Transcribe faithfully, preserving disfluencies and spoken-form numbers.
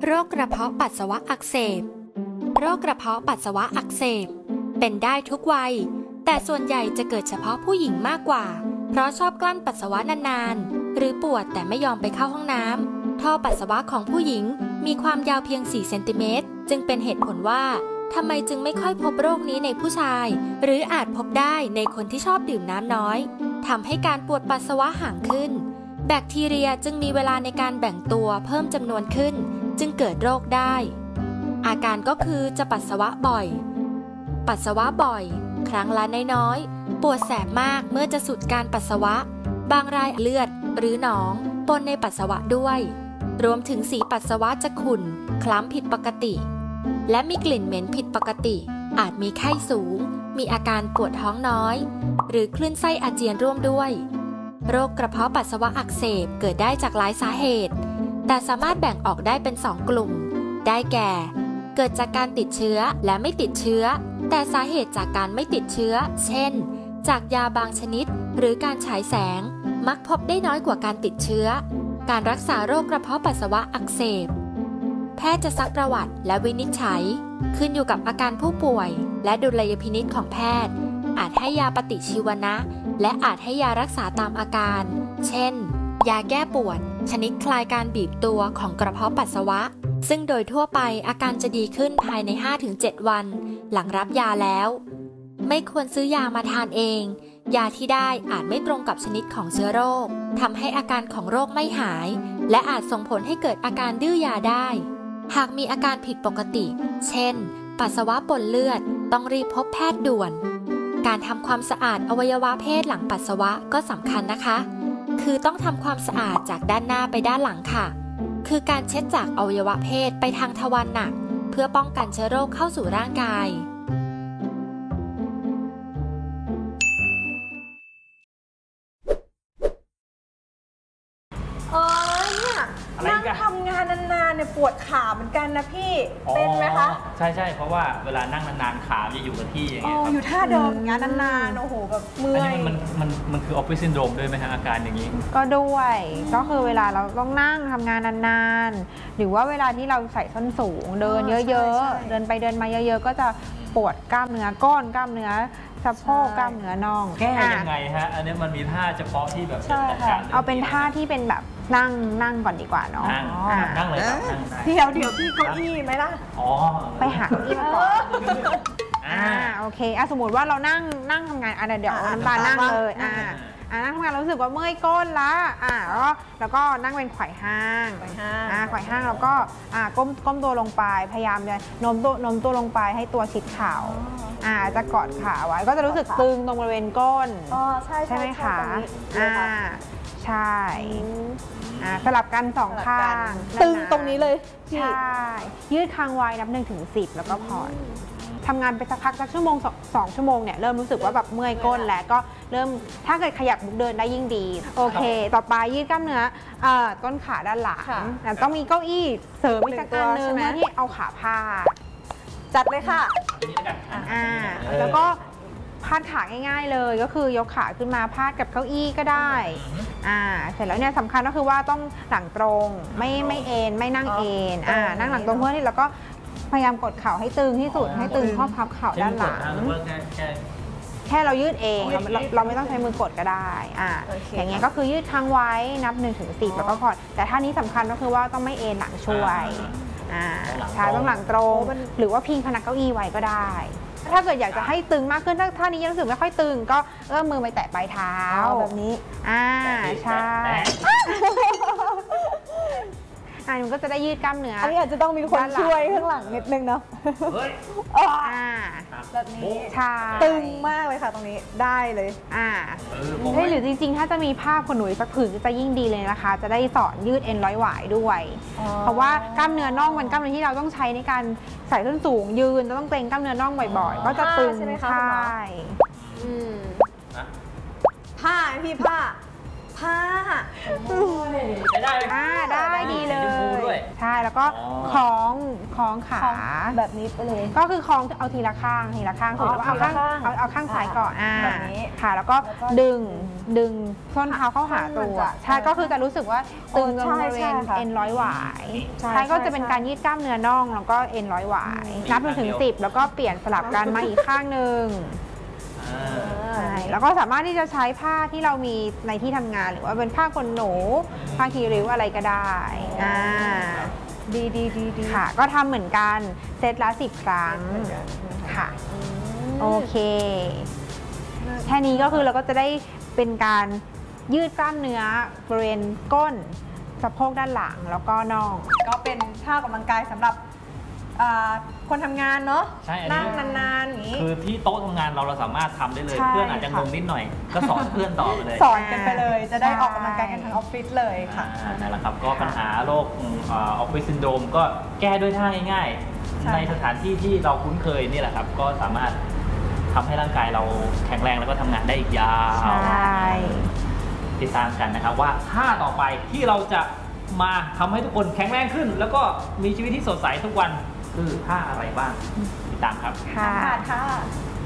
โรคกระเพาะปัสสาวะอักเสบโรคกระเพาะปัสสาวะอักเสบเป็นได้ทุกวัยแต่ส่วนใหญ่จะเกิดเฉพาะผู้หญิงมากกว่าเพราะชอบกลั้นปัสสาวะนานๆหรือปวดแต่ไม่ยอมไปเข้าห้องน้ำท่อปัสสาวะของผู้หญิงมีความยาวเพียงสี่เซนติเมตรจึงเป็นเหตุผลว่าทำไมจึงไม่ค่อยพบโรคนี้ในผู้ชายหรืออาจพบได้ในคนที่ชอบดื่มน้ำน้อยทำให้การปวดปัสสาวะห่างขึ้นแบคทีเรียจึงมีเวลาในการแบ่งตัวเพิ่มจำนวนขึ้นจึงเกิดโรคได้อาการก็คือจะปัสสาวะบ่อยปัสสาวะบ่อยครั้งละน้อยๆปวดแสบมากเมื่อจะสุดการปัสสาวะบางรายเลือดหรือหนองปนในปัสสาวะด้วยรวมถึงสีปัสสาวะจะขุ่นคล้ำผิดปกติและมีกลิ่นเหม็นผิดปกติอาจมีไข้สูงมีอาการปวดท้องน้อยหรือคลื่นไส้อาเจียนร่วมด้วยโรคกระเพาะปัสสาวะอักเสบเกิดได้จากหลายสาเหตุแต่สามารถแบ่งออกได้เป็นสองกลุ่มได้แก่เกิดจากการติดเชื้อและไม่ติดเชื้อแต่สาเหตุจากการไม่ติดเชื้อเช่นจากยาบางชนิดหรือการฉายแสงมักพบได้น้อยกว่าการติดเชื้อการรักษาโรคกระเพาะปัสสาวะอักเสบแพทย์จะซักประวัติและวินิจฉัยขึ้นอยู่กับอาการผู้ป่วยและดุลยพินิจของแพทย์อาจให้ยาปฏิชีวนะและอาจให้ยารักษาตามอาการเช่นยาแก้ปวดชนิดคลายการบีบตัวของกระเพาะปัสสาวะซึ่งโดยทั่วไปอาการจะดีขึ้นภายใน ห้าถึงเจ็ด วันหลังรับยาแล้วไม่ควรซื้อยามาทานเองยาที่ได้อาจไม่ตรงกับชนิดของเชื้อโรคทำให้อาการของโรคไม่หายและอาจส่งผลให้เกิดอาการดื้อยาได้หากมีอาการผิดปกติเช่นปัสสาวะปนเลือดต้องรีบพบแพทย์ด่วนการทำความสะอาดอวัยวะเพศหลังปัสสาวะก็สำคัญนะคะคือต้องทำความสะอาดจากด้านหน้าไปด้านหลังค่ะคือการเช็ดจากอวัยวะเพศไปทางทวารหนักเพื่อป้องกันเชื้อโรคเข้าสู่ร่างกายเออเนี่ยนั่งทำงานนานๆเนี่ยปวดขาเหมือนกันนะพี่เป็นไหมคะใช่ใช่เพราะว่าเวลานั่งนานๆขาจะอยู่กับที่อย่างเงี้ยครับอยู่ท่าเดิมงานนานๆโอ้โหแบบเมื่อยอันนี้มันมันมันคือออฟฟิศซินโดรมด้วยไหมฮะอาการอย่างนี้ก็ด้วยก็คือเวลาเราต้องนั่งทำงานนานๆหรือว่าเวลาที่เราใส่ส้นสูงเดินเยอะๆเดินไปเดินมาเยอะๆก็จะปวดกล้ามเนื้อก้นกล้ามเนื้อสะโพกกล้ามเนื้อน่องแก้ยังไงฮะอันนี้มันมีท่าเฉพาะที่แบบใช่ค่ะเอาเป็นท่าที่เป็นแบบนั่งนั่งก่อนดีกว่าเนาะนั่งเลยครับนั่งได้เดี๋ยวเดี๋ยวพี่เก้าอี้ไหมล่ะอ๋อไปหาเก้าอี้มาก่อนอ่าโอเคอ่ะสมมติว่าเรานั่งนั่งทำงานอ่ะเดี๋ยวน้ำตานั่งเลยอ่าอ่านั่งทำงานเรารู้สึกว่าเมื่อยก้นละอ่าแล้วก็แล้วก็นั่งเป็นไขว่ห้างอ่าไขว่ห้างแล้วก็อ่าก้มก้มตัวลงไปพยายามจะโน้มตัวโน้มตัวลงไปให้ตัวชิดเข่าอ่าจะกอดขาไว้ก็จะรู้สึกตึงตรงบริเวณก้นอ๋อใช่ใช่ไหมคะอ่าใช่อ่าสลับกันสองข้างตึงตรงนี้เลยใช่ยืดคางไว้นับหนึ่งถึงสิบแล้วก็ผ่อนทำงานไปสักพักสักชั่วโมงสองชั่วโมงเนี่ยเริ่มรู้สึกว่าแบบเมื่อยก้นแล้วก็เริ่มถ้าเกิดขยับเดินได้ยิ่งดีโอเคต่อไปยืดกล้ามเนื้อต้นขาด้านหลังต้องมีเก้าอี้เสริมอีกสักอันนึงเพื่อที่เอาขาพาดจัดเลยค่ะอ่าแล้วก็พาดขาง่ายๆเลยก็คือยกขาขึ้นมาพาดกับเก้าอี้ก็ได้อ่าเสร็จแล้วเนี่ยสำคัญก็คือว่าต้องหลังตรงไม่ไม่เอ็นไม่นั่งเอ็นอ่านั่งหลังตรงเพื่อที่แล้วก็พยายามกดเข่าให้ตึงที่สุดให้ตึงข้อพับเข่าด้านหลังแค่เรายืดเองเราเราไม่ต้องใช้มือกดก็ได้อ่าอย่างเงี้ยก็คือยืดค้างไว้นับหนึ่งถึงสิบแล้วก็ผ่อนแต่ท่านี้สำคัญก็คือว่าต้องไม่เอ็นหลังช่วยอ่าใช่ต้องหลังตรงหรือว่าพิงพนักเก้าอี้ไว้ก็ได้ถ้าเกิดอยากจะให้ตึงมากขึ้นถ้าท่านี้ยังรู้สึกไม่ค่อยตึงก็เอื้อมมือไปแตะปลายเท้าแบบนี้อ่าใช่อ่ามันก็จะได้ยืดกล้ามเนื้ออันนี้อาจจะต้องมีคนช่วยข้างหลังนิดนึงเนาะอ่าแบบนี้ใช่ตึงมากเลยค่ะตรงนี้ได้เลยอ่าใช่หรือจริงๆถ้าจะมีผ้าขนหนูสักผืนจะยิ่งดีเลยนะคะจะได้สอนยืดเอ็นร้อยหวายด้วยเพราะว่ากล้ามเนื้อน่องมันกล้ามเนื้อที่เราต้องใช้ในการใส่ส้นสูงยืนต้องเกร็งกล้ามเนื้อน่องบ่อยๆก็จะตึงใช่ไหมคะใช่ผ้าพี่ผ้าผ้าได้อ่าได้ดีเลยใช่แล้วก็อ๋อคล้องคล้องขาแบบนี้ไปเลยก็คือคล้องเอาทีละข้างทีละข้างอ๋อถือว่าเอาข้างทีละข้างเอาเอาข้างซ้ายก่อนอ่าแบบนี้ค่ะ แล้วก็แล้วก็ดึงดึงส้นเท้าเข้าหามัตันวจะใช่ก็คือจะรู้สึกว่าตึงตรงใช่บริเวณใช่ค่ะเอ็นร้อยหวายใช่ใช่ก็ใช่จะเป็นใช่การยืดกล้ามเนื้อน่องแล้วก็เอ็นร้อยหวายอืมนับจนถึงอีกข้างเดียวสิบแล้วก็เปลี่ยนสลับกันมาอีกข้างหนึ่งอ่าใช่แล้วก็สามารถที่จะใช้ผ้าที่เรามีในที่ทำงานหรือว่าเป็นผ้าขนหนูผ้าคีริ้วอะไรก็ได้อ่าดีดีดีดีค่ะ ก็ทำเหมือนกันเซตละสิบครั้งค่ะ โอเค แค่นี้ก็คือเราก็จะได้เป็นการยืดกล้ามเนื้อบริเวณก้นสะโพกด้านหลังแล้วก็น่องก็เป็นท่าออกกำลังกายสำหรับอ่าคนทำงานเนาะใช่อันนี้นั่งนานๆอย่างนี้คือที่โต๊ะทำงานเราเราสามารถทำได้เลยใช่เพื่อนอาจจะงค่ะงนิดหน่อย ก็สอนเพื่อนต่อไปเลยสอนกันไปเลย จะได้ใช่ออกกำลังกายกันทั้งออฟฟิศเลยค่ะอ่านั่นแหละครับก็ปัญหาโรคออฟฟิศซินโดรมก็แก้ด้วยท่าง่ายใช่ๆ ในสถานที่ที่เราคุ้นเคยนี่แหละครับ ก็สามารถทำให้ร่างกายเราแข็งแรงแล้วก็ทำงานได้อีกยาวใช่ติดตามกันนะครับว่าท่าต่อไปที่เราจะมาทำให้ทุกคนแข็งแรงขึ้น แล้วก็มีชีวิตที่สดใสทุกวันคือท่าอะไรบ้างติดตามครับค่ะค่ะ